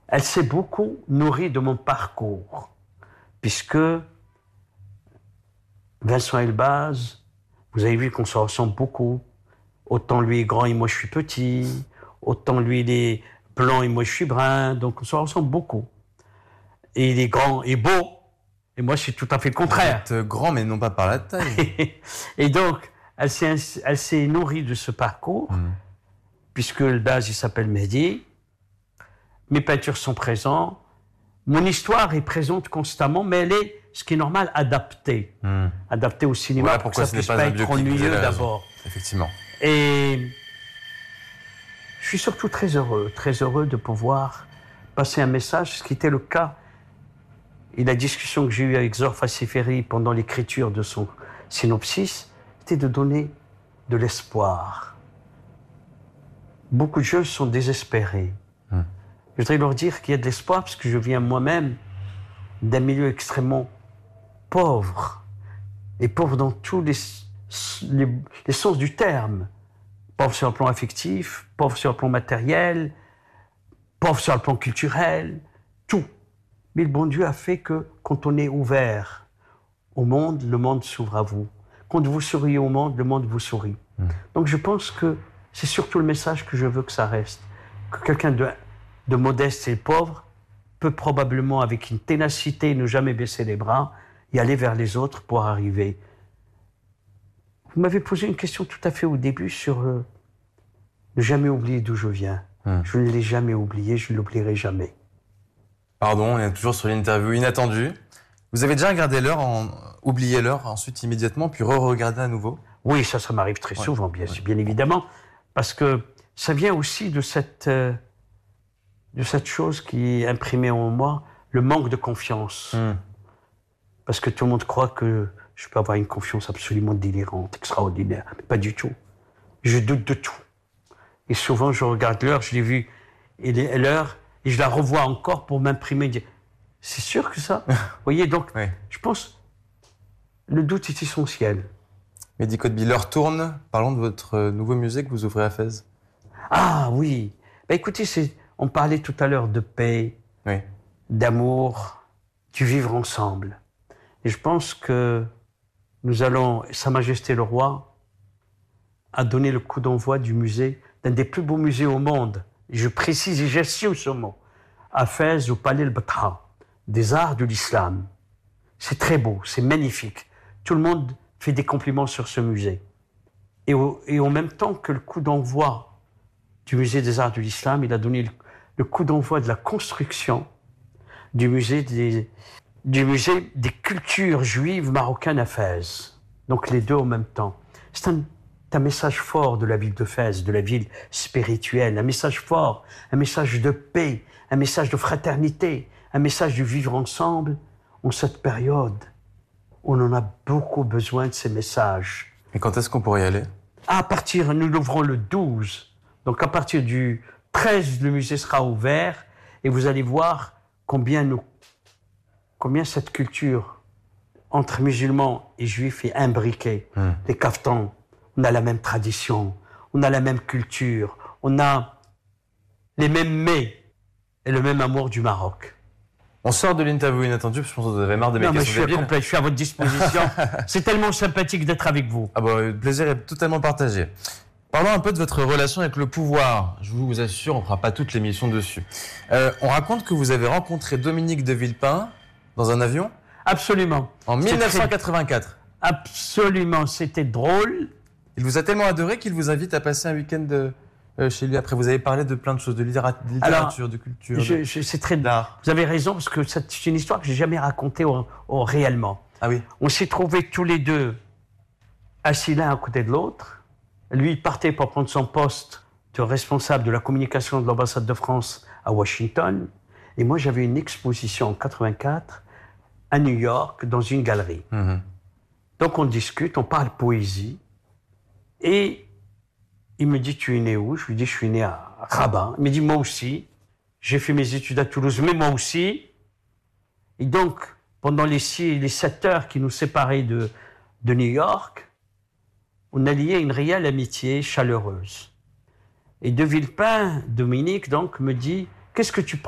Elle s'est beaucoup nourrie de mon parcours, puisque Vincent Elbaz, vous avez vu qu'on se ressemble beaucoup. Autant lui est grand et moi je suis petit, autant lui il est blanc et moi je suis brun, donc on se ressemble beaucoup. Et il est grand et beau, et moi je suis tout à fait le contraire. Vous êtes grand, mais non pas par la taille. Et donc, elle s'est nourrie de ce parcours, puisque Elbaz il s'appelle Mehdi. Mes peintures sont présentes. Mon histoire est présente constamment, mais elle est, ce qui est normal, adaptée. Adaptée au cinéma, Voilà pour que pourquoi ça ce puisse n'est pas un être biopic, vous ennuyeux avez raison. d'abord. Effectivement. Et je suis surtout très heureux de pouvoir passer un message, ce qui était le cas. Et la discussion que j'ai eue avec Zor Fassiferi pendant l'écriture de son synopsis, c'était de donner de l'espoir. Beaucoup de jeunes sont désespérés. Je voudrais leur dire qu'il y a de l'espoir, parce que je viens moi-même d'un milieu extrêmement pauvre. Et pauvre dans tous les sens du terme. Pauvre sur le plan affectif, pauvre sur le plan matériel, pauvre sur le plan culturel, tout. Mais le bon Dieu a fait que quand on est ouvert au monde, le monde s'ouvre à vous. Quand vous souriez au monde, le monde vous sourit. Donc je pense que c'est surtout le message que je veux que ça reste. Que quelqu'un de modeste et pauvre peut probablement, avec une ténacité, ne jamais baisser les bras et aller vers les autres pour arriver. Vous m'avez posé une question tout à fait au début sur ne jamais oublier d'où je viens. Je ne l'ai jamais oublié, je ne l'oublierai jamais. Pardon, on est toujours sur l'interview inattendue. Vous avez déjà regardé l'heure, oublié l'heure ensuite immédiatement, puis re-regardé à nouveau? Oui, ça m'arrive très souvent, bien évidemment, parce que ça vient aussi de cette chose qui est imprimée en moi, le manque de confiance. Parce que tout le monde croit que je peux avoir une confiance absolument délirante, extraordinaire. Mais pas du tout. Je doute de tout. Et souvent, je regarde l'heure, je l'ai vue, l'heure, et je la revois encore pour m'imprimer, dire, c'est sûr que ça? Vous voyez, donc, je pense, le doute est essentiel. Mehdi Kotbi, l'heure tourne. Parlons de votre nouveau musée que vous ouvrez à Fès. Ah oui. Ben, écoutez, on parlait tout à l'heure de paix, d'amour, du vivre ensemble. Et je pense que nous allons, Sa Majesté le Roi a donné le coup d'envoi du musée, d'un des plus beaux musées au monde. Et je précise et j'assume ce mot. À Fès, au Palais El-Batra, des arts de l'islam. C'est très beau, c'est magnifique. Tout le monde fait des compliments sur ce musée. Et en même temps que le coup d'envoi du musée des arts de l'islam, il a donné le coup d'envoi de la construction du musée des cultures juives marocaines à Fès. Donc les deux en même temps. C'est un message fort de la ville de Fès, de la ville spirituelle, un message fort, un message de paix, un message de fraternité, un message du vivre ensemble en cette période. On en a beaucoup besoin de ces messages. Et quand est-ce qu'on pourrait y aller? Nous l'ouvrons le 12. Donc à partir du 13, le musée sera ouvert et vous allez voir combien cette culture entre musulmans et juifs est imbriquée. Les caftans, on a la même tradition, on a la même culture, on a les mêmes mets et le même amour du Maroc. On sort de l'interview inattendue, parce que je pense que vous avez marre de mes questions. Je suis à votre disposition. C'est tellement sympathique d'être avec vous. Le plaisir est totalement partagé. Parlons un peu de votre relation avec le pouvoir. Je vous assure, on ne fera pas toute l'émission dessus. On raconte que vous avez rencontré Dominique de Villepin dans un avion? Absolument. En 1984. Absolument, c'était drôle. Il vous a tellement adoré qu'il vous invite à passer un week-end chez lui. Après, vous avez parlé de plein de choses, de littérature, de culture, c'est très d'art. Vous avez raison, parce que c'est une histoire que je n'ai jamais racontée réellement. Ah oui. On s'est trouvés tous les deux assis l'un à côté de l'autre. Lui, il partait pour prendre son poste de responsable de la communication de l'ambassade de France à Washington. Et moi, j'avais une exposition en 84 à New York, dans une galerie. Donc, on discute, on parle poésie. Et il me dit, tu es né où? Je lui dis, je suis né à Rabat. Il me dit, moi aussi. J'ai fait mes études à Toulouse, mais moi aussi. Et donc, pendant les 7 heures qui nous séparaient de New York, on a lié une réelle amitié chaleureuse. Et de Villepin, Dominique, donc, me dit, qu'est-ce que tu